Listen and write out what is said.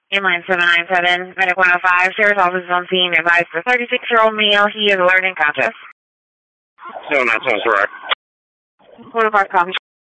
Inline 797, Medic 105, Sheriff's Office is on scene, advised for 36-year-old male, he is alert and conscious. 797, correct. Quarter part copy.